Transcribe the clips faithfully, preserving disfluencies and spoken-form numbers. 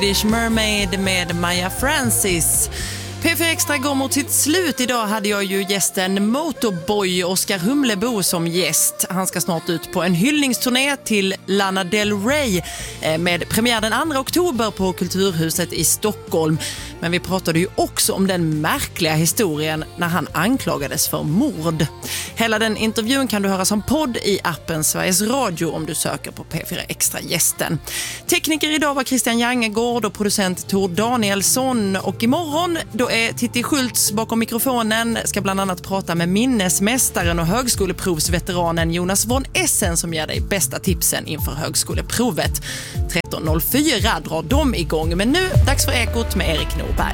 British Mermaid med Maya Francis. P fyra Extra går mot sitt slut. Idag hade jag ju gästen Motorboy Oskar Humlebo som gäst. Han ska snart ut på en hyllningsturné till Lana Del Rey med premiär den andra oktober på Kulturhuset i Stockholm. Men vi pratade ju också om den märkliga historien när han anklagades för mord. Hela den intervjun kan du höra som podd i appen Sveriges Radio om du söker på P fyra Extra gästen. Tekniker idag var Christian Jangegård och producent Tor Danielsson. Och imorgon då är Titti Schultz bakom mikrofonen, ska bland annat prata med minnesmästaren och högskoleprovsveteranen Jonas von Essen som ger dig bästa tipsen inför högskoleprovet. tretton noll fyra drar de igång, men nu dags för Ekot med Erik Norberg.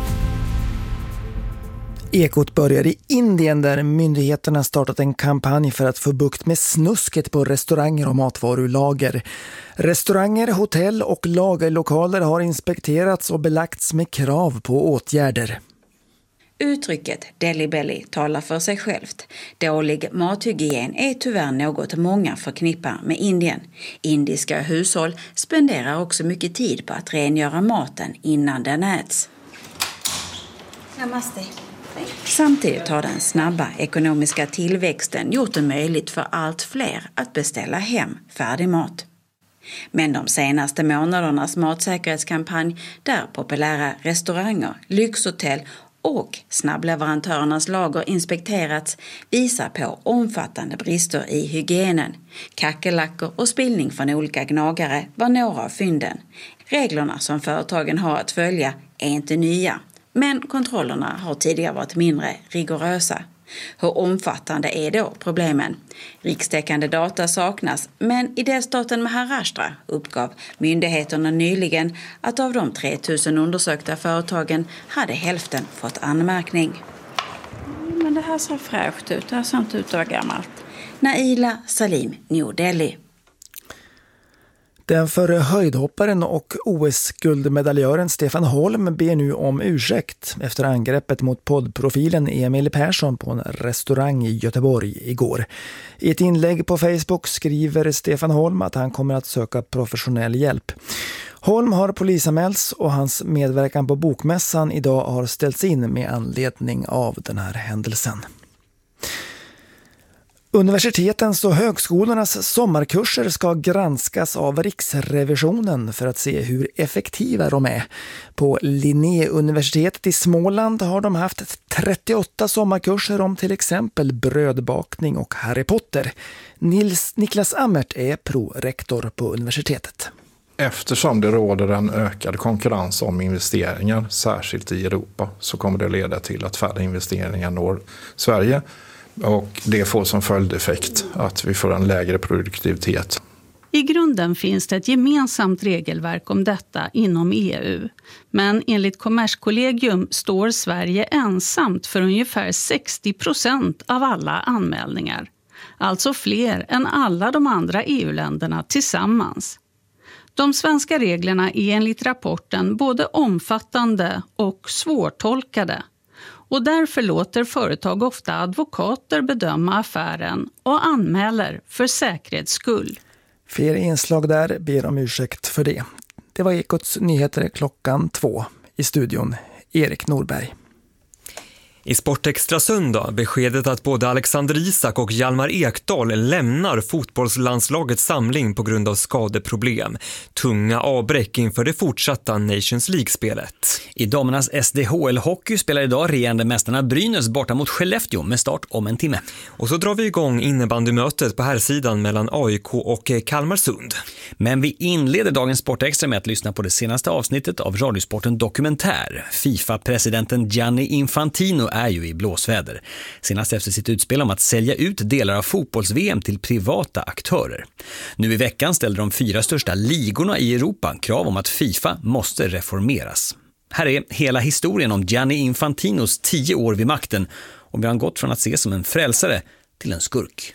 Ekot börjar i Indien där myndigheterna startat en kampanj för att få bukt med snusket på restauranger och matvarulager. Restauranger, hotell och lagerlokaler har inspekterats och belagts med krav på åtgärder. Uttrycket Delhi Belly talar för sig självt. Dålig mathygien är tyvärr något många förknippar med Indien. Indiska hushåll spenderar också mycket tid på att rengöra maten innan den äts. Namaste. Samtidigt har den snabba ekonomiska tillväxten gjort det möjligt för allt fler att beställa hem färdig mat. Men de senaste månadernas matsäkerhetskampanj där populära restauranger, lyxhotell och snabbleverantörernas lager inspekterats visar på omfattande brister i hygienen. Kackerlackor och spillning från olika gnagare var några av fynden. Reglerna som företagen har att följa är inte nya, men kontrollerna har tidigare varit mindre rigorösa. Hur omfattande är då problemen? Rikstäckande data saknas, men i delstaten Maharashtra uppgav myndigheterna nyligen att av de tre tusen undersökta företagen hade hälften fått anmärkning. Men det här ser fräscht ut, det här ser inte ut att vara gammalt. Naila Salim, New Delhi. Den förre höjdhopparen och O S-guldmedaljören Stefan Holm ber nu om ursäkt efter angreppet mot poddprofilen Emil Persson på en restaurang i Göteborg igår. I ett inlägg på Facebook skriver Stefan Holm att han kommer att söka professionell hjälp. Holm har polisanmälts och hans medverkan på bokmässan idag har ställts in med anledning av den här händelsen. Universitetens och högskolornas sommarkurser ska granskas av Riksrevisionen för att se hur effektiva de är. På Linnéuniversitetet i Småland har de haft trettioåtta sommarkurser om till exempel brödbakning och Harry Potter. Nils Niklas Ammert är prorektor på universitetet. Eftersom det råder en ökad konkurrens om investeringar, särskilt i Europa, så kommer det leda till att färre investeringar når Sverige. Och det får som följdeffekt att vi får en lägre produktivitet. I grunden finns det ett gemensamt regelverk om detta inom E U. Men enligt Kommerskollegium står Sverige ensamt för ungefär sextio procent av alla anmälningar. Alltså fler än alla de andra E U-länderna tillsammans. De svenska reglerna är enligt rapporten både omfattande och svårtolkade. Och därför låter företag ofta advokater bedöma affären och anmäler för säkerhets skull. Fler inslag där, ber om ursäkt för det. Det var Ekots nyheter klockan två. I studion Erik Norberg. I Sportextra söndag beskedet att både Alexander Isak och Hjalmar Ekdal lämnar fotbollslandslagets samling på grund av skadeproblem. Tunga avbräck inför det fortsatta Nations League-spelet. I damernas S D H L-hockey spelar idag regerande mästarna Brynäs borta mot Skellefteå med start om en timme. Och så drar vi igång innebandymötet på här sidan mellan A I K och Kalmarsund. Men vi inleder dagens Sportextra med att lyssna på det senaste avsnittet av Radiosporten Dokumentär. FIFA-presidenten Gianni Infantino är ju i blåsväder. Senast efter sitt utspel om att sälja ut delar av fotbolls-V M till privata aktörer. Nu i veckan ställde de fyra största ligorna i Europa krav om att FIFA måste reformeras. Här är hela historien om Gianni Infantinos tio år vid makten och vi har gått från att se som en frälsare till en skurk.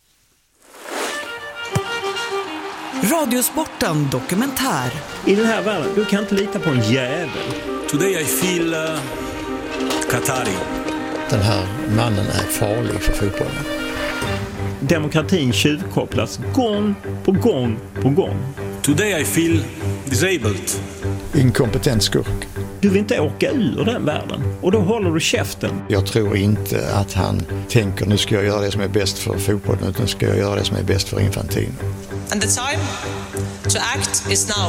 Radiosporten Dokumentär. I den här världen, du kan inte lita på en jävel. Today I feel uh, Qatari. Den här mannen är farlig för fotbollen. Demokratin tjuvkopplas gång på gång på gång. Today I feel disabled. inkompetent skurk. Du vill inte åka ur den världen och då håller du käften. Jag tror inte att han tänker nu ska jag göra det som är bäst för fotbollen, utan ska jag göra det som är bäst för Infantino. And the time to act is now.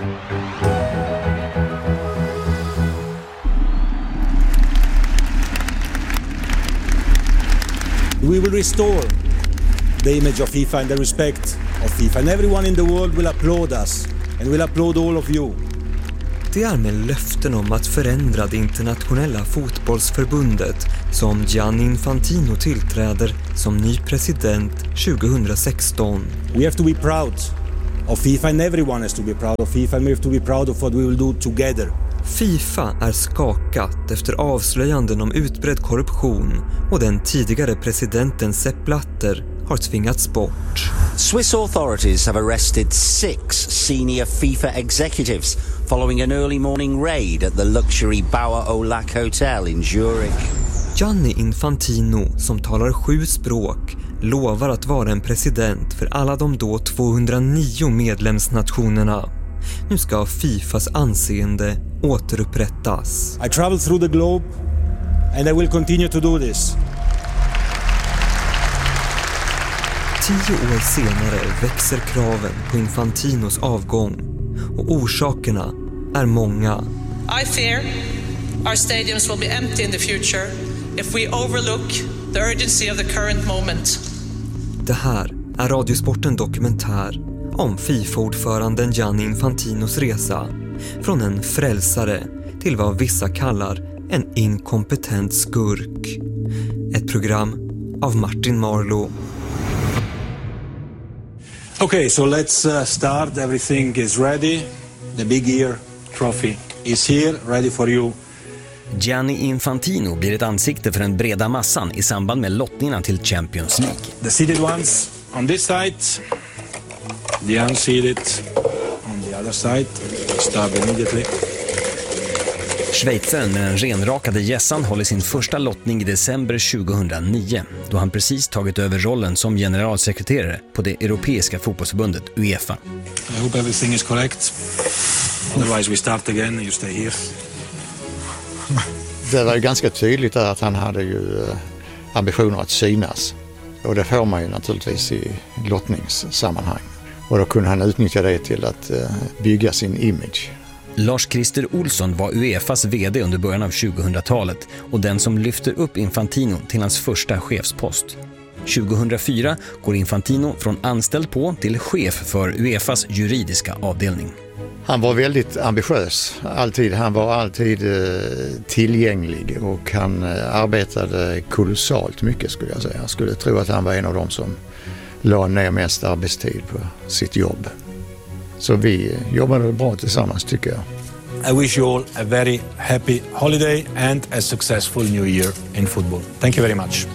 We will restore the image of FIFA and the respect of FIFA. And everyone in the world will applaud us and will applaud all of you. Det är med löften om att förändra det internationella fotbollsförbundet som Gianni Infantino tillträder som ny president tjugohundrasexton. We have to be proud of FIFA and everyone has to be proud of FIFA and we have to be proud of what we will do together. FIFA är skakat efter avslöjanden om utbredd korruption och den tidigare presidenten Sepp Blatter har tvingats bort. Swiss authorities have arrested six senior FIFA executives following an early morning raid at the luxury Bauer Olac Hotel in Zurich. Gianni Infantino, som talar sju språk, lovar att vara en president för alla de då tvåhundranio medlemsnationerna. Nu ska FIFAs anseende återupprättas. I travel through the globe and I will continue to do this. Tio år senare växer kraven på Infantinos avgång och orsakerna är många. I fear our stadiums will be empty in the future if we overlook the urgency of the current moment. Det här är Radiosporten Dokumentär om FIFA-ordföranden Gianni Infantinos resa från en frälsare till vad vissa kallar en inkompetent skurk. Ett program av Martin Marlow. Okay, so let's uh, start. Everything is ready. The big ear trophy is here, ready for you. Gianni Infantino blir ett ansikte för den breda massan i samband med lottningarna till Champions League. The seated ones on this side, the unseated on the other side. Start immediately. Schweizaren med den renrakade gässan håller sin första lottning i december tjugohundranio, då han precis tagit över rollen som generalsekreterare på det europeiska fotbollsförbundet UEFA. I hope everything is correct. Otherwise we start again and you stay here. Det var ju ganska tydligt att han hade ju ambitioner att synas. Och det får man ju naturligtvis i lottningssammanhang. Och då kunde han utnyttja det till att bygga sin image. Lars-Christer Olsson var UEFAs vd under början av tjugohundratalet och den som lyfter upp Infantino till hans första chefspost. tjugohundrafyra går Infantino från anställd på till chef för UEFAs juridiska avdelning. Han var väldigt ambitiös, alltid. Han var alltid tillgänglig och han arbetade kolossalt mycket, skulle jag säga. Jag skulle tro att han var en av dem som la ner mest arbetstid på sitt jobb. Så vi jobbade bra tillsammans, tycker jag. I wish you all a very happy holiday and a successful new year in football. Thank you very much.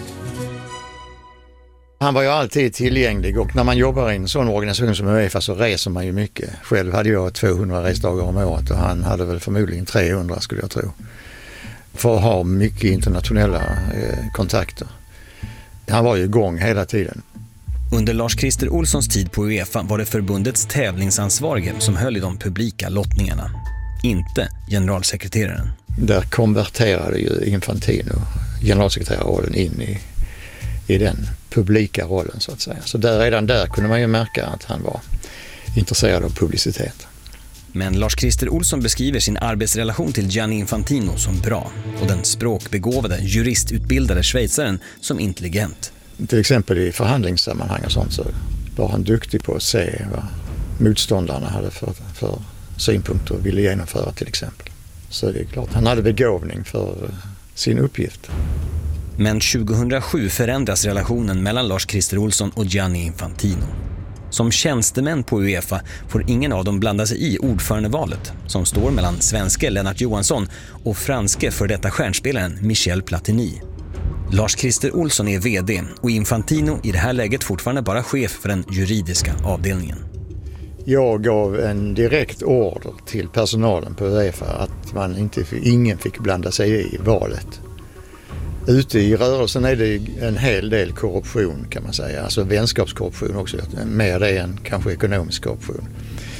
Han var ju alltid tillgänglig och när man jobbar i en sån organisation som UEFA så reser man ju mycket. Själv hade jag tvåhundra resdagar om året och han hade väl förmodligen trehundra, skulle jag tro. För att ha mycket internationella eh, kontakter. Han var ju igång hela tiden. Under Lars-Christer Olssons tid på UEFA var det förbundets tävlingsansvarige som höll i de publika lottningarna. Inte generalsekreteraren. Där konverterade ju Infantino generalsekreterarrollen in i, i den publika rollen, så att säga. Så där, redan där kunde man ju märka att han var intresserad av publicitet. Men Lars-Christer Olsson beskriver sin arbetsrelation till Gianni Infantino som bra och den språkbegåvade, juristutbildade schweizaren som intelligent. Till exempel i förhandlingssammanhang och sånt så var han duktig på att se vad motståndarna hade för, för synpunkter och ville genomföra, till exempel. Så det är klart, han hade begåvning för sin uppgift. Men tjugohundrasju förändras relationen mellan Lars-Christer Olsson och Gianni Infantino. Som tjänstemän på UEFA får ingen av dem blanda sig i ordförandevalet som står mellan svenske Lennart Johansson och franske för detta stjärnspelaren Michel Platini. Lars-Christer Olsson är vd och Infantino i det här läget fortfarande bara chef för den juridiska avdelningen. Jag gav en direkt order till personalen på UEFA att man inte, ingen fick blanda sig i valet. Ute i rörelsen är det en hel del korruption, kan man säga. Alltså vänskapskorruption också, mer det än kanske ekonomisk korruption.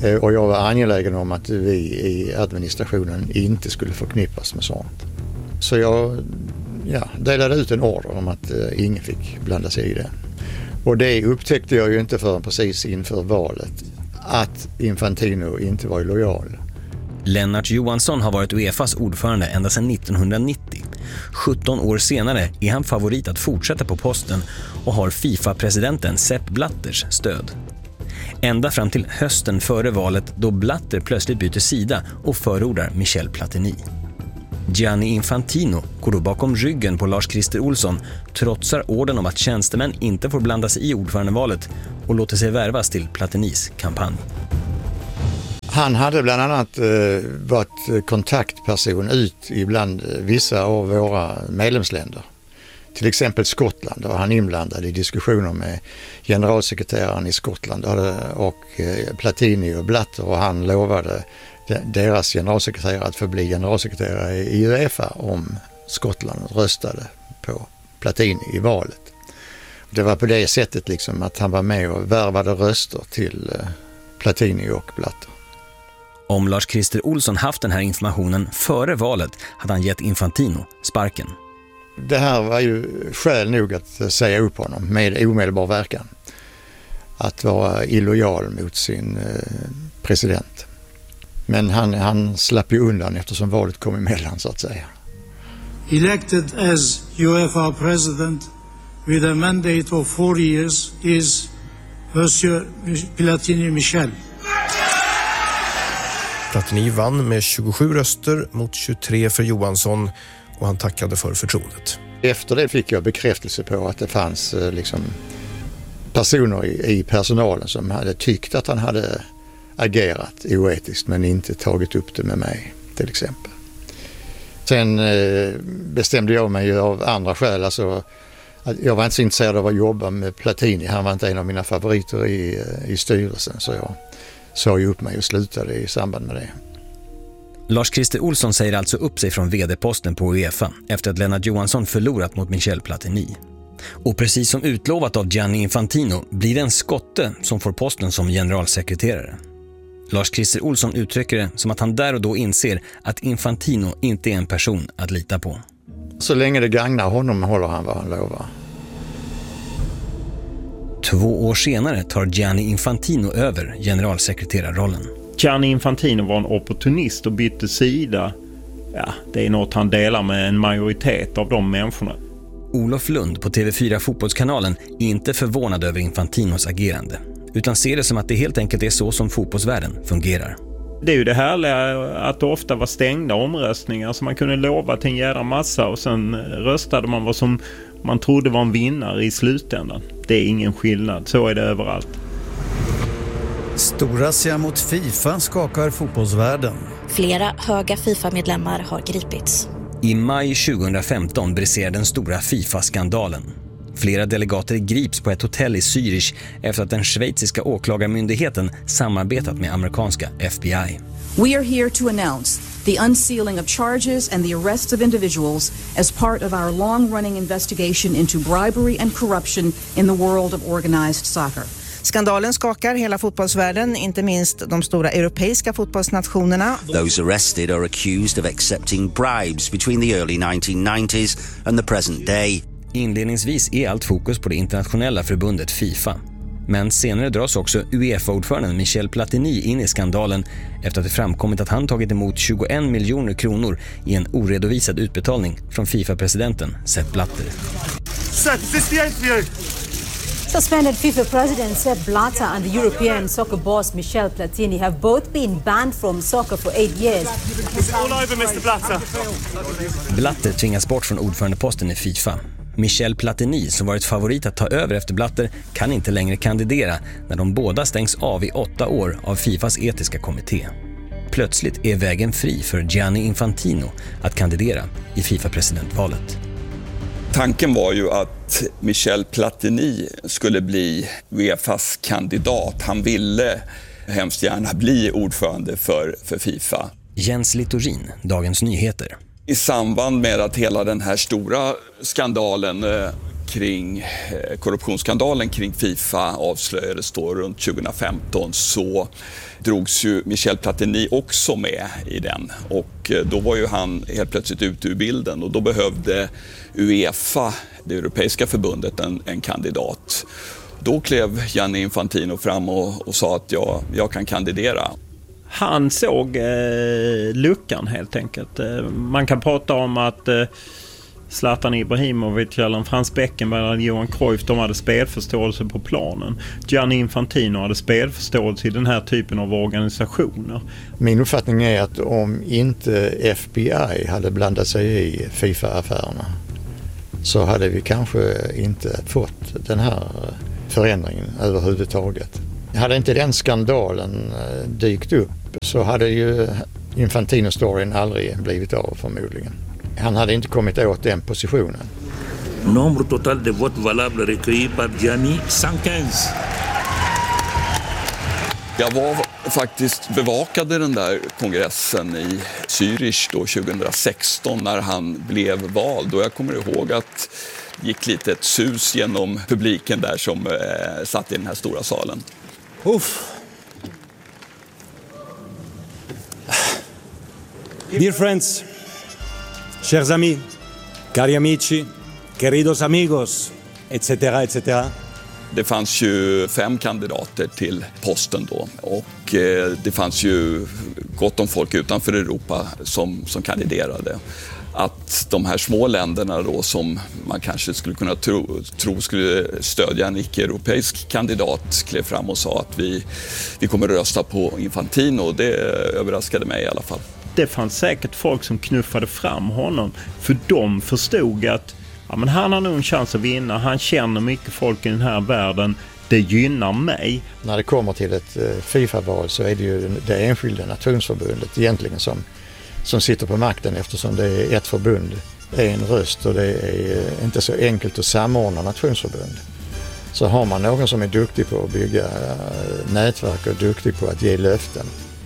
Och jag var angelägen om att vi i administrationen inte skulle förknippas med sånt. Så jag ja, delade ut en order om att uh, ingen fick blanda sig i det. Och det upptäckte jag ju inte förrän precis inför valet, att Infantino inte var lojal. Lennart Johansson har varit UEFAs ordförande ända sedan nittonhundranittio. sjutton år senare är han favorit att fortsätta på posten och har FIFA-presidenten Sepp Blatters stöd. Ända fram till hösten före valet då Blatter plötsligt byter sida och förordar Michel Platini. Gianni Infantino går då bakom ryggen på Lars-Christer Olsson, trotsar orden om att tjänstemän inte får blanda sig i ordförandevalet och låter sig värvas till Platinis kampanj. Han hade bland annat eh, varit kontaktperson ut ibland vissa av våra medlemsländer. Till exempel Skottland, och han inblandad i diskussioner med generalsekreteraren i Skottland och eh, Platini och Blatter, och han lovade deras generalsekreterare att få bli generalsekreterare i UEFA om Skottland röstade på Platini i valet. Det var på det sättet liksom att han var med och värvade röster till eh, Platini och Blatter. Om Lars-Christer Olsson haft den här informationen före valet hade han gett Infantino sparken. Det här var ju skäl nog att säga upp honom med omedelbar verkan. Att vara illojal mot sin eh, president. Men han, han slapp ju undan eftersom valet kom emellan, så att säga. Elected as UEFA president with a mandate of four years is Monsieur Platini Michel. Platini vann med tjugosju röster mot tjugotre för Johansson, och han tackade för förtroendet. Efter det fick jag bekräftelse på att det fanns liksom personer i, i personalen som hade tyckt att han hade agerat oetiskt men inte tagit upp det med mig, till exempel. Sen eh, bestämde jag mig av andra skäl. Alltså, att jag var inte så intresserad av att jobba med Platini. Han var inte en av mina favoriter i, i styrelsen, så jag sa ju upp mig och slutade i samband med det. Lars-Christer Olsson säger alltså upp sig från vd-posten på UEFA efter att Lennart Johansson förlorat mot Michel Platini. Och precis som utlovat av Gianni Infantino blir det en skotte som får posten som generalsekreterare. Lars-Christer Olsson uttrycker det som att han där och då inser att Infantino inte är en person att lita på. Så länge det gagnar honom håller han vad han lovar. Två år senare tar Gianni Infantino över generalsekreterarrollen. Gianni Infantino var en opportunist och bytte sida. Ja, det är något han delar med en majoritet av de människorna. Olof Lund på T V fyra Fotbollskanalen är inte förvånad över Infantinos agerande, utan ser det som att det helt enkelt är så som fotbollsvärlden fungerar. Det är ju det härliga att det ofta var stängda omröstningar, så man kunde lova till en jävla massa och sen röstade man vad som man trodde var en vinnare i slutändan. Det är ingen skillnad, så är det överallt. Storrazzia mot FIFA skakar fotbollsvärlden. Flera höga FIFA-medlemmar har gripits. I maj tjugohundrafemton briserade den stora FIFA-skandalen. Flera delegater grips på ett hotell i Zürich efter att den schweiziska åklagarmyndigheten samarbetat med amerikanska F B I. We are here to announce the unsealing of charges and the arrest of individuals as part of our long-running investigation into bribery and corruption in the world of organized soccer. Skandalen skakar hela fotbollsvärlden, inte minst de stora europeiska fotbollsnationerna. Those arrested are accused of accepting bribes between the early nineteen nineties and the present day. Inledningsvis är allt fokus på det internationella förbundet FIFA. Men senare dras också UEFA-ordföranden Michel Platini in i skandalen efter att det framkommit att han tagit emot tjugoen miljoner kronor i en oredovisad utbetalning från FIFA-presidenten Sepp Blatter. Suspended FIFA president Sepp Blatter and the European soccer boss Michel Platini have both been banned from soccer for eight years. It's all over, mister Blatter. Blatter tvingas bort från ordförandeposten i FIFA. Michel Platini, som varit favorit att ta över efter Blatter, kan inte längre kandidera när de båda stängs av i åtta år av FIFAs etiska kommitté. Plötsligt är vägen fri för Gianni Infantino att kandidera i FIFA-presidentvalet. Tanken var ju att Michel Platini skulle bli UEFAs kandidat. Han ville hemskt gärna bli ordförande för, för FIFA. Jens Littorin, Dagens Nyheter. I samband med att hela den här stora skandalen kring korruptionsskandalen kring FIFA avslöjades då runt tjugohundrafemton, så drogs ju Michel Platini också med i den. Och då var ju han helt plötsligt ute ur bilden och då behövde UEFA, det europeiska förbundet, en, en kandidat. Då klev Gianni Infantino fram och, och sa att jag, jag kan kandidera. Han såg eh, luckan helt enkelt. Eh, man kan prata om att eh, Zlatan Ibrahimovic eller Frans Beckenbauer eller Johan Cruyff, de hade spelförståelse på planen. Gianni Infantino hade spelförståelse i den här typen av organisationer. Min uppfattning är att om inte F B I hade blandat sig i FIFA-affärerna så hade vi kanske inte fått den här förändringen överhuvudtaget. Hade inte den skandalen dykt upp så hade ju Infantino-storyn aldrig blivit av förmodligen. Han hade inte kommit åt den positionen. Nombre total de votes valables recueillis par Gianni, cent quinze. Jag var faktiskt bevakade den där kongressen i Zürich då tjugohundrasexton när han blev vald. Och jag kommer ihåg att det gick lite ett sus genom publiken där som eh, satt i den här stora salen. Uff. Dear friends, chers amis, cari amici, queridos amigos, et cetera, et cetera. Det fanns ju fem kandidater till posten då och eh, det fanns ju gott om folk utanför Europa som, som kandiderade. Att de här små länderna då som man kanske skulle kunna tro, tro skulle stödja en icke-europeisk kandidat klev fram och sa att vi, vi kommer rösta på Infantino. Det överraskade mig i alla fall. Det fanns säkert folk som knuffade fram honom för de förstod att ja, men han har nog en chans att vinna. Han känner mycket folk i den här världen. Det gynnar mig. När det kommer till ett FIFA-val så är det ju det enskilda nationsförbundet egentligen som, som sitter på makten eftersom det är ett förbund, en röst och det är inte så enkelt att samordna nationsförbund. Så har man någon som är duktig på att bygga nätverk och duktig på att ge löften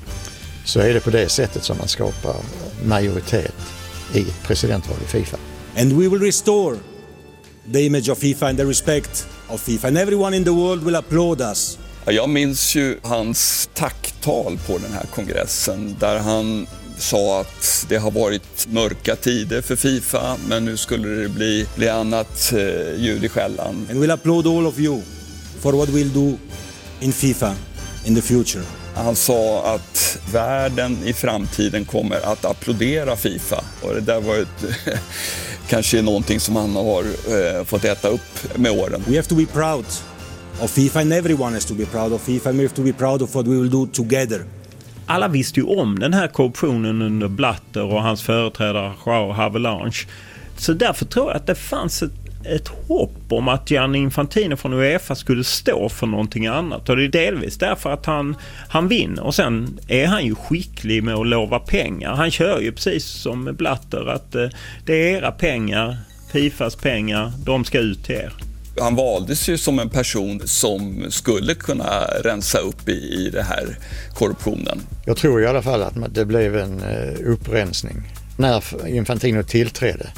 så är det på det sättet som man skapar majoritet i ett presidentval i FIFA. And we will restore the image of FIFA and the respect of FIFA. And everyone in the world will applaud us. Jag minns ju hans tacktal på den här kongressen där han sa att det har varit mörka tider för FIFA men nu skulle det bli, bli annat eh, ljud i skällan. And we'll applaud all of you for what we'll do in FIFA in the future. Han sa att världen i framtiden kommer att applådera FIFA och det där var ett kanske någonting som han har eh, fått äta upp med åren. We have to be proud of FIFA and everyone has to be proud of FIFA and we have to be proud of what we will do together. Alla visste ju om den här korruptionen under Blatter och hans företrädare Joao Havelange. Så därför tror jag att det fanns ett, ett hopp om att Gianni Infantino från UEFA skulle stå för någonting annat. Och det är delvis därför att han, han vinner. Och sen är han ju skicklig med att lova pengar. Han kör ju precis som med Blatter att eh, det är era pengar, FIFAs pengar, de ska ut till er. Han valdes ju som en person som skulle kunna rensa upp i, i det här korruptionen. Jag tror i alla fall att det blev en upprensning när Infantino tillträdde.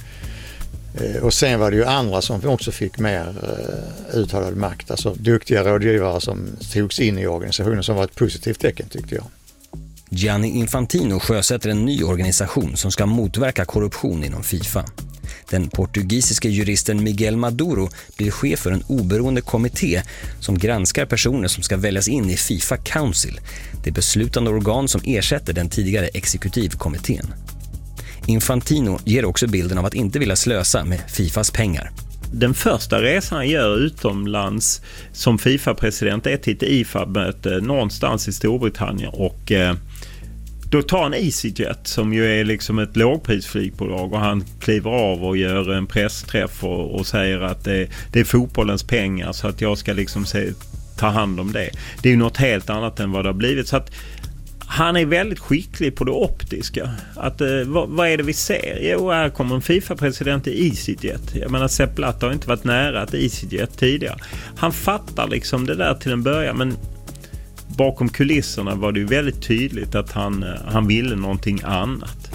Och sen var det ju andra som också fick mer uttalad makt. Alltså duktiga rådgivare som togs in i organisationen som var ett positivt tecken tyckte jag. Gianni Infantino sjösätter en ny organisation som ska motverka korruption inom FIFA. Den portugisiske juristen Miguel Maduro blir chef för en oberoende kommitté som granskar personer som ska väljas in i FIFA Council, det beslutande organ som ersätter den tidigare exekutivkommittén. Infantino ger också bilden av att inte vilja slösa med FIFAs pengar. Den första resan han gör utomlands som FIFA-president är till ett I F A B-möte någonstans i Storbritannien och eh, då tar han EasyJet som ju är liksom ett lågprisflygbolag och han kliver av och gör en pressträff och, och säger att det, det är fotbollens pengar så att jag ska liksom se, ta hand om det. Det är ju något helt annat än vad det har blivit så att han är väldigt skicklig på det optiska. Att, eh, vad, vad är det vi ser? Jo, här kommer en FIFA-president i EasyJet. Jag menar, Sepp Blatter har inte varit nära ett EasyJet tidigare. Han fattar liksom det där till en början, men bakom kulisserna var det ju väldigt tydligt att han, han ville någonting annat.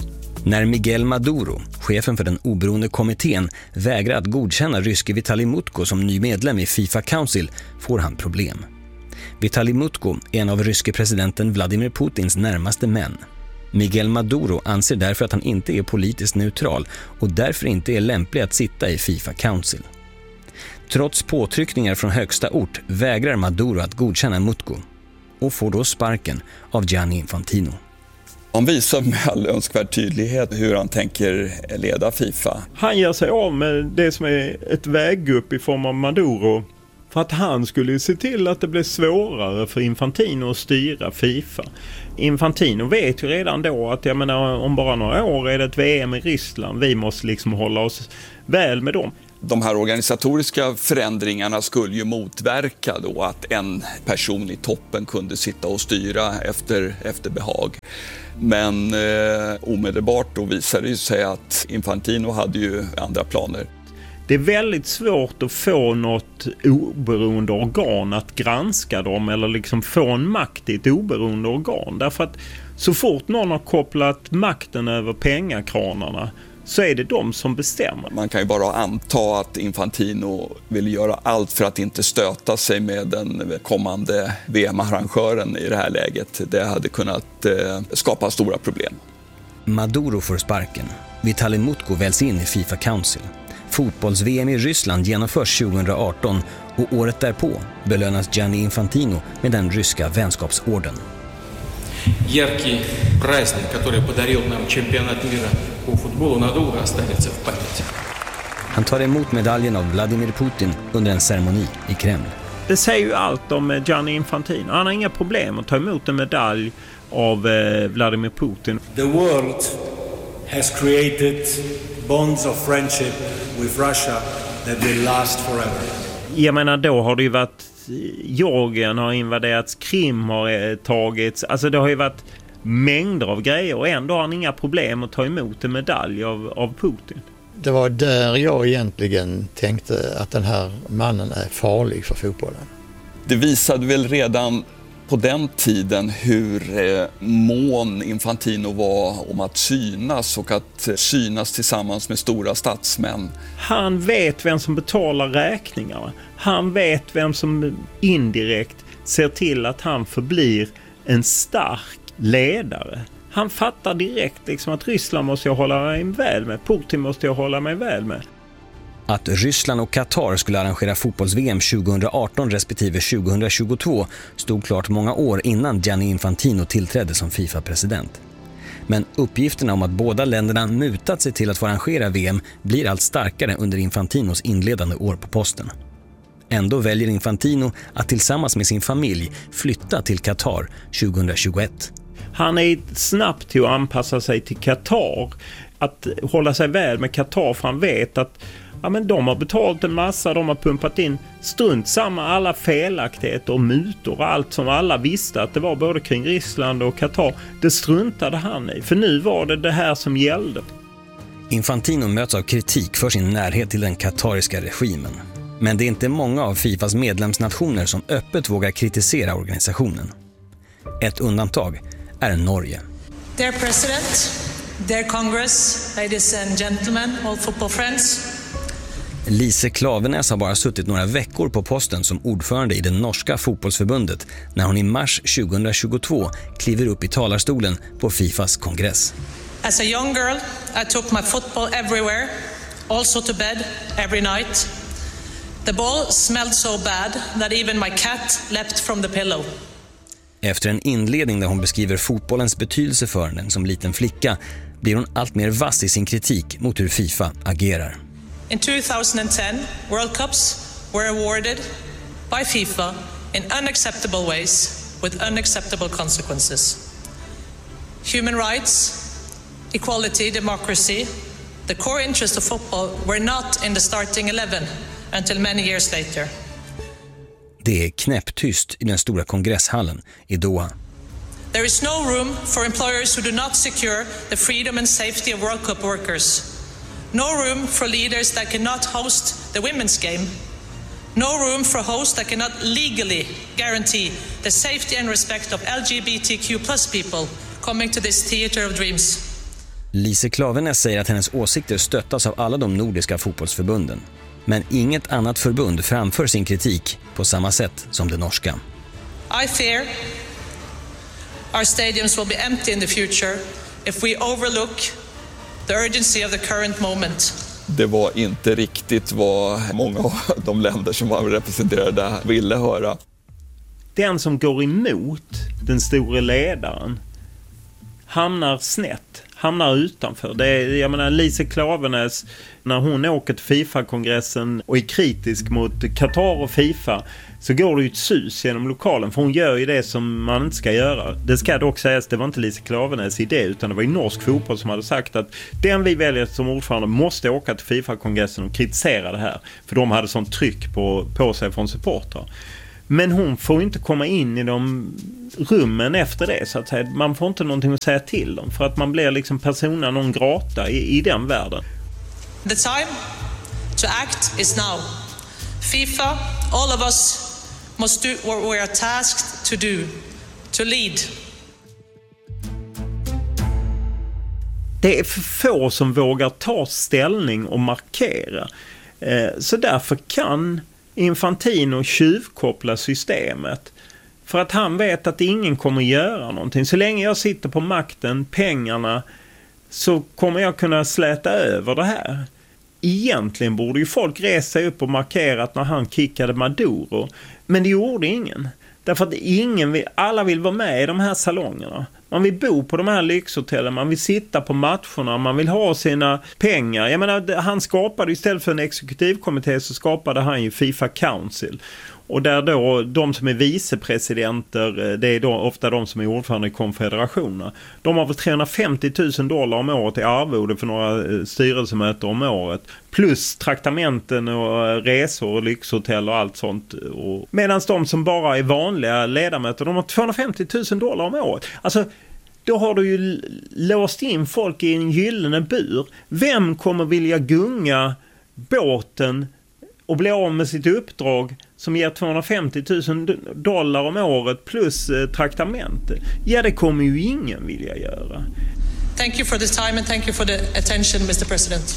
När Miguel Maduro, chefen för den oberoende kommittén, vägrar att godkänna ryske Vitalij Mutko som ny medlem i FIFA Council får han problem. Vitalij Mutko är en av ryske presidenten Vladimir Putins närmaste män. Miguel Maduro anser därför att han inte är politiskt neutral och därför inte är lämplig att sitta i FIFA Council. Trots påtryckningar från högsta ort vägrar Maduro att godkänna Mutko och får då sparken av Gianni Infantino. Han visar med all önskvärd tydlighet hur han tänker leda FIFA. Han ger sig av med det som är ett väggupp i form av Maduro för att han skulle se till att det blev svårare för Infantino att styra FIFA. Infantino vet ju redan då att jag menar, om bara några år är det ett V M i Ryssland. Vi måste liksom hålla oss väl med dem. De här organisatoriska förändringarna skulle ju motverka då att en person i toppen kunde sitta och styra efter, efter behag. Men eh, omedelbart då visade det sig att Infantino hade ju andra planer. Det är väldigt svårt att få något oberoende organ att granska dem eller liksom få en makt i ett oberoende organ. Därför att så fort någon har kopplat makten över pengakranarna så är det de som bestämmer. Man kan ju bara anta att Infantino vill göra allt för att inte stöta sig med den kommande V M-arrangören i det här läget. Det hade kunnat eh, skapa stora problem. Maduro får sparken. Vitalij Mutko väljs in i FIFA Council. Fotbolls-V M i Ryssland genomförs tjugohundraarton och året därpå belönas Gianni Infantino med den ryska vänskapsorden. Яркий праздник, который подарил нам чемпионат мира по футболу, надолго останется в памяти. Han tar emot medaljen av Vladimir Putin under en ceremoni i Kreml. Det säger ju allt om Gianni Infantino. Han har inga problem att ta emot en medalj av eh, Vladimir Putin. The world has created bonds of friendship with Russia that will last forever. Jag menar, då har det ju varit Georgien har invaderats, Krim har tagits, alltså det har ju varit mängder av grejer och ändå har han inga problem att ta emot en medalj av, av Putin. Det var där jag egentligen tänkte att den här mannen är farlig för fotbollen. Det visade väl redan på den tiden hur eh, mån Infantino var om att synas och att eh, synas tillsammans med stora statsmän. Han vet vem som betalar räkningarna. Han vet vem som indirekt ser till att han förblir en stark ledare. Han fattar direkt liksom att Ryssland måste jag hålla mig väl med. Putin måste jag hålla mig väl med. Att Ryssland och Qatar skulle arrangera fotbolls-V M tjugohundraarton respektive tjugohundratjugotvå stod klart många år innan Gianni Infantino tillträdde som FIFA-president. Men uppgifterna om att båda länderna mutat sig till att få arrangera V M blir allt starkare under Infantinos inledande år på posten. Ändå väljer Infantino att tillsammans med sin familj flytta till Qatar tjugohundratjugoett. Han är snabbt till att anpassa sig till Qatar. Att hålla sig väl med Qatar, för han vet att ja, men de har betalat en massa, de har pumpat in strunt samma alla felaktigheter och mutor och allt som alla visste att det var både kring Ryssland och Qatar. Det struntade han i, för nu var det det här som gällde. Infantino möts av kritik för sin närhet till den qatariska regimen. Men det är inte många av FIFAs medlemsnationer som öppet vågar kritisera organisationen. Ett undantag är Norge. Dear President, dear Congress, ladies and gentlemen, all football friends. Lise Klavenäs har bara suttit några veckor på posten som ordförande i det norska fotbollsförbundet när hon i mars tjugohundratjugotvå kliver upp i talarstolen på FIFAs kongress. As a young girl, I took my football everywhere, also to bed every night. The ball smelled so bad that even my cat leapt from the pillow. Efter en inledning där hon beskriver fotbollens betydelse för henne som liten flicka blir hon allt mer vass i sin kritik mot hur FIFA agerar. In two thousand ten, World Cups were awarded by FIFA in unacceptable ways with unacceptable consequences. Human rights, equality, democracy, the core interest of football were not in the starting eleven until many years later. Det är knäpptyst i den stora kongresshallen i Doha. There is no room for employers who do not secure the freedom and safety of World Cup workers. No room for leaders that cannot host the women's game. No room for hosts that cannot legally guarantee the safety and respect of L G B T Q plus people coming to this theater of dreams. Lise Klaveness säger att hennes åsikter stöttas av alla de nordiska fotbollsförbunden. Men inget annat förbund framför sin kritik på samma sätt som det norska. I fear our stadiums will be empty in the future if we overlook the urgency of the current moment. Det var inte riktigt vad många av de länder som var representerade ville höra. Den som går emot den stora ledaren hamnar snett, hamnar utanför. Det är, jag menar, Lise Klaveness, när hon åker till FIFA-kongressen och är kritisk mot Qatar och FIFA, så går det ju ett sus genom lokalen, för hon gör ju det som man inte ska göra. Det ska dock sägas, det var inte Lise Klaveness idé, utan det var ju norsk fotboll som hade sagt att den vi väljer som ordförande måste åka till FIFA-kongressen och kritisera det här, för de hade sånt tryck på, på sig från supportrar. Men hon får inte komma in i de rummen efter det, så att säga. Man får inte någonting att säga till dem, för att man blir liksom persona non grata i, i den världen. The time to act is now. FIFA, all of us must do what we are tasked to do, to lead. Det är för få som vågar ta ställning och markera. Så därför kan Infantino tjuvkoppla systemet, för att han vet att ingen kommer göra någonting. Så länge jag sitter på makten, pengarna, så kommer jag kunna släta över det här. Egentligen borde ju folk resa sig upp och markerat när han kickade Maduro, men det gjorde ingen. Därför att ingen vill, alla vill vara med i de här salongerna. Man vill bo på de här lyxhotellen, man vill sitta på matcherna, man vill ha sina pengar. Jag menar, han skapade, istället för en exekutivkommitté så skapade han ju FIFA Council. Och där då de som är vicepresidenter, det är då ofta de som är ordförande i konfederationerna. De har väl trehundrafemtio tusen dollar om året i arvode för några styrelsemöten om året. Plus traktamenten och resor och lyxhotell och allt sånt. Medan de som bara är vanliga ledamöter, de har tvåhundrafemtio tusen dollar om året. Alltså, då har du ju låst in folk i en gyllene bur. Vem kommer vilja gunga båten och bli av med sitt uppdrag som ger tvåhundrafemtio tusen dollar om året plus eh, traktamente? Ja, det kommer ju ingen vilja göra. Thank you for this time and thank you for the attention, mister President.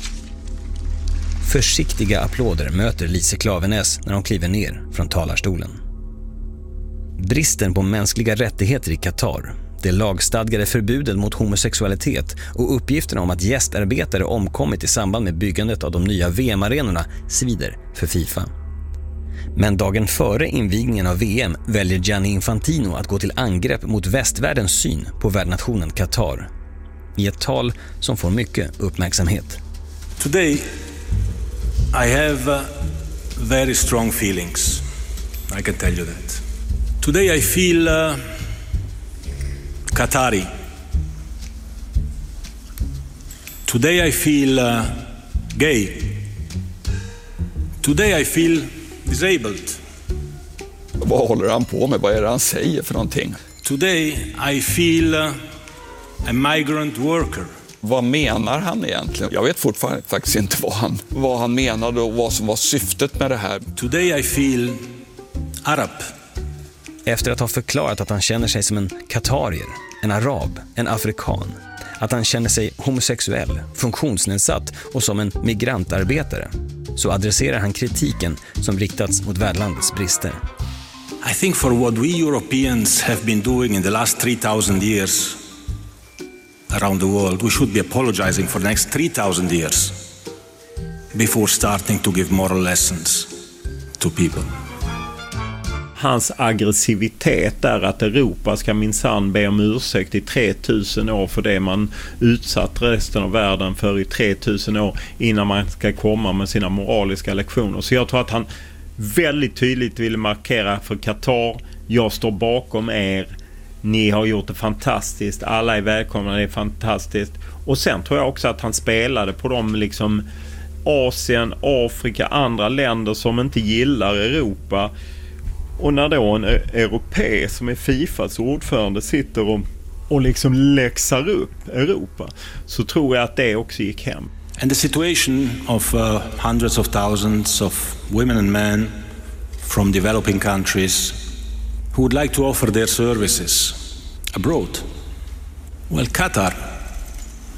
Försiktiga applåder möter Lise Klaveness när hon kliver ner från talarstolen. Bristen på mänskliga rättigheter i Qatar, det lagstadgade förbudet mot homosexualitet och uppgifterna om att gästarbetare omkommit i samband med byggandet av de nya V M-arenorna svider för FIFA. Men dagen före invigningen av V M väljer Gianni Infantino att gå till angrepp mot västvärldens syn på värdnationen Qatar. I ett tal som får mycket uppmärksamhet. Today I have uh, very strong feelings. I can tell you that. Today I feel uh, Qatari. Today I feel uh, gay. Today I feel disabled. Vad håller han på med? Vad är det han säger för någonting? Today I feel uh, a migrant worker. Vad menar han egentligen? Jag vet fortfarande faktiskt inte vad han, vad han menade och vad som var syftet med det här. Today I feel Arab. Efter att ha förklarat att han känner sig som en katarier, en arab, en afrikan. Att han känner sig homosexuell, funktionsnedsatt och som en migrantarbetare. Så adresserar han kritiken som riktats mot värdlandets brister. I think for what we Europeans have been doing in the last three thousand years around the world, we should be apologizing for the next three thousand years before starting to give moral lessons to people. Hans aggressivitet är att Europa ska minsann be om ursäkt i tre tusen år för det man utsatt resten av världen för i tre tusen år innan man ska komma med sina moraliska lektioner. Så jag tror att han väldigt tydligt vill markera för Qatar: jag står bakom er, ni har gjort det fantastiskt, alla är välkomna, det är fantastiskt. Och sen tror jag också att han spelade på de liksom Asien, Afrika, andra länder som inte gillar Europa. Och när då en europé som är FIFAs ordförande sitter och, och liksom läxar upp Europa, så tror jag att det också gick hem. And the situation of uh, hundreds of thousands of women and men from developing countries who would like to offer their services abroad. Well, Qatar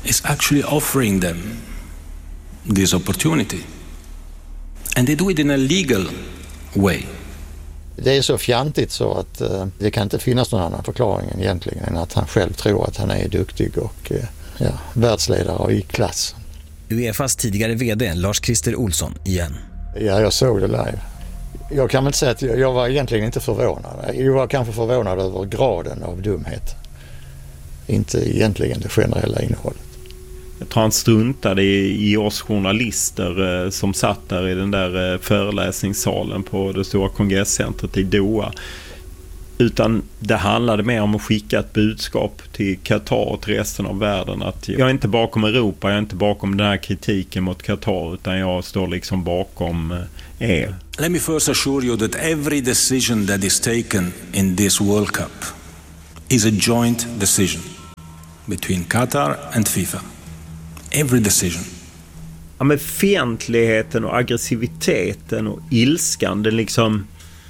is actually offering them this opportunity. And they do it in a legal way. Det är så fjantigt så att uh, det kan inte finnas någon annan förklaring egentligen än att han själv tror att han är duktig och uh, ja, världsledare i klass. UEFAs tidigare vd Lars-Christer Olsson igen. Ja, jag såg det live. Jag kan väl säga att jag, jag var egentligen inte förvånad. Jag var kanske förvånad över graden av dumhet. Inte egentligen det generella innehållet. Jag tror han struntade i, i oss journalister eh, som satt där i den där eh, föreläsningssalen på det stora kongresscentret i Doha. Utan det handlade mer om att skicka ett budskap till Qatar och till resten av världen. Att jag är inte bakom Europa, jag är inte bakom den här kritiken mot Qatar, utan jag står liksom bakom eh, er. Let me first assure you that every decision that is taken in this World Cup is a joint decision between Qatar and FIFA. Every decision. Ja, men fientligheten och aggressiviteten och ilskan, den liksom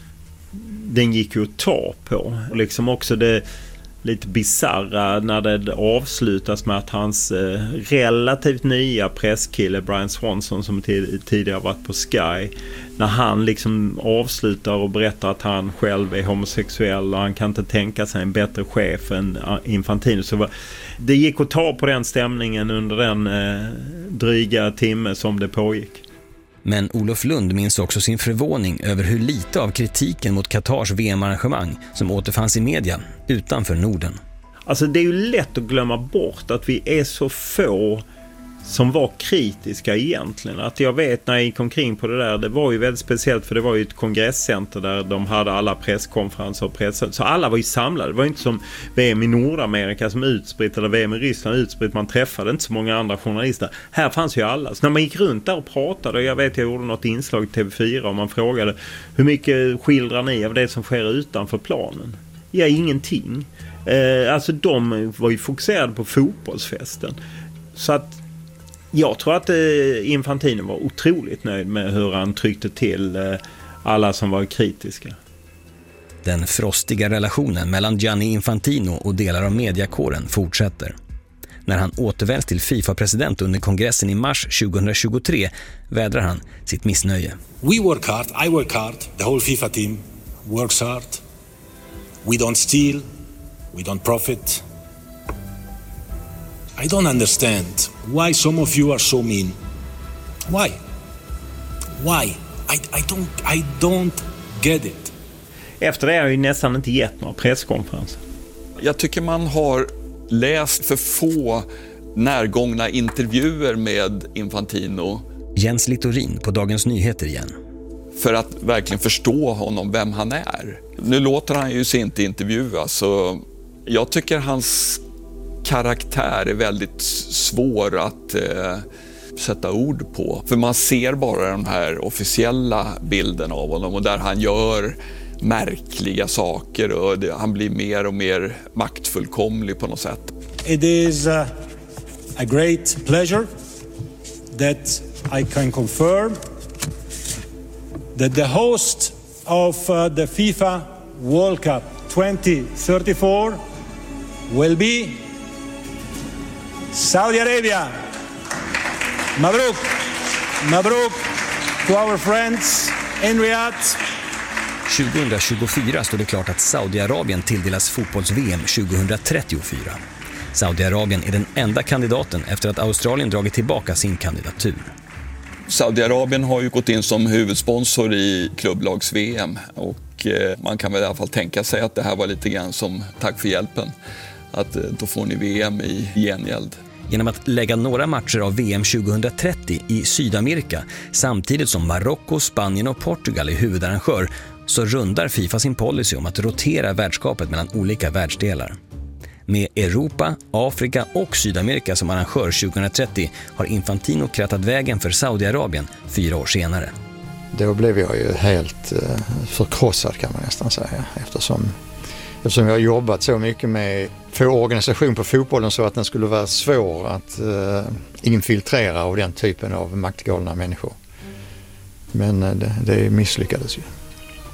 den gick ju att ta på. Och liksom också det lite bizarra när det avslutas med att hans eh, relativt nya presskille Brian Swanson, som tid- tidigare varit på Sky, när han liksom avslutar och berättar att han själv är homosexuell och han kan inte tänka sig en bättre chef än Infantino. Så var, det gick att ta på den stämningen under den eh, dryga timme som det pågick. Men Olof Lund minns också sin förvåning över hur lite av kritiken mot Qatars V M-arrangemang som återfanns i media utanför Norden. Alltså det är ju lätt att glömma bort att vi är så få som var kritiska egentligen. Att jag vet när jag gick omkring på det där, det var ju väldigt speciellt för det var ju ett kongresscenter där de hade alla presskonferenser och press. Så alla var ju samlade. Det var inte som V M i Nordamerika som utspritt eller V M i Ryssland utspritt. Man träffade inte så många andra journalister. Här fanns ju alla. Så när man gick runt där och pratade, jag vet jag gjorde något inslag i T V fyra och man frågade hur mycket skildrar ni av det som sker utanför planen? Ja, ingenting. Eh, alltså de var ju fokuserade på fotbollsfesten. Så att jag tror att eh, Infantino var otroligt nöjd med hur han tryckte till eh, alla som var kritiska. Den frostiga relationen mellan Gianni Infantino och delar av mediakåren fortsätter. När han återväljs till FIFA-president under kongressen i mars tjugohundratjugotre vädrar han sitt missnöje. We work hard, I work hard, the whole FIFA team works hard. We don't steal, we don't profit. I don't understand why some of you are so mean. Why? Why? I, I don't I don't get it. Efter det har jag ju nästan inte gett några presskonferenser. Jag tycker man har läst för få närgångna intervjuer med Infantino. Jens Littorin på Dagens Nyheter igen. För att verkligen förstå honom, vem han är. Nu låter han ju sig inte intervjua, så jag tycker hans karaktär är väldigt svår att eh, sätta ord på. För man ser bara den här officiella bilden av honom och där han gör märkliga saker och det, han blir mer och mer maktfullkomlig på något sätt. It is uh, a great pleasure that I can confirm that the host of uh, the FIFA World Cup twenty thirty-four will be Saudi Arabia. Mabruk. Mabruk to our friends in Riyadh. tjugohundratjugofyra står det klart att Saudiarabien tilldelas fotbolls-V M tjugohundratrettiofyra. Saudiarabien är den enda kandidaten efter att Australien dragit tillbaka sin kandidatur. Saudiarabien har ju gått in som huvudsponsor i klubblags-V M och eh, man kan väl i alla fall tänka sig att det här var lite grann som tack för hjälpen. Att eh, då får ni V M i gengäld. Genom att lägga några matcher av V M tjugohundratrettio i Sydamerika samtidigt som Marocko, Spanien och Portugal är huvudarrangör så rundar FIFA sin policy om att rotera värdskapet mellan olika världsdelar. Med Europa, Afrika och Sydamerika som arrangör tjugohundratrettio har Infantino krattat vägen för Saudiarabien fyra år senare. Då blev jag ju helt eh, förkrossad kan man nästan säga eftersom, eftersom jag har jobbat så mycket med få organisation på fotbollen så att den skulle vara svår att eh, infiltrera av den typen av maktgalna människor. Men eh, det, det misslyckades ju.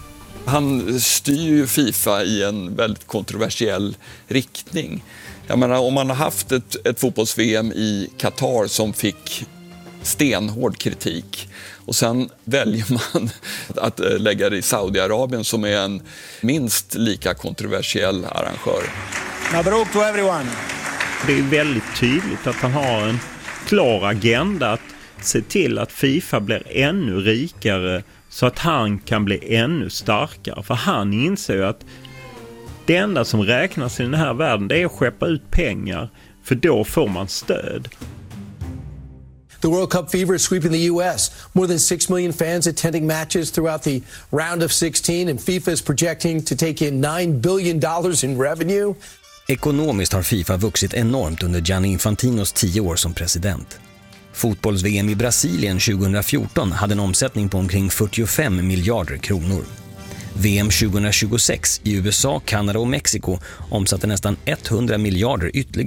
Han styr ju FIFA i en väldigt kontroversiell riktning. Jag menar, om man har haft ett, ett fotbolls-V M i Qatar som fick stenhård kritik och sen väljer man att lägga det i Saudiarabien som är en minst lika kontroversiell arrangör. Mabruk to everyone. Det är väldigt tydligt att han har en klar agenda att se till att FIFA blir ännu rikare så att han kan bli ännu starkare. För han inser ju att det enda som räknas i den här världen, det är att skeppa ut pengar, för då får man stöd. The World Cup fever is sweeping the U S. More than six million fans attending matches throughout the round of sixteen, and FIFA is projecting to take in nine billion dollars in revenue. Ekonomiskt har FIFA vuxit enormt under Gianni Infantinos tio år som president. Fotbolls-V M i Brasilien tjugohundrafjorton hade en omsättning på omkring fyrtiofem miljarder kronor. V M tjugohundratjugosex i U S A, Kanada och Mexiko omsatte nästan hundra miljarder ytterligare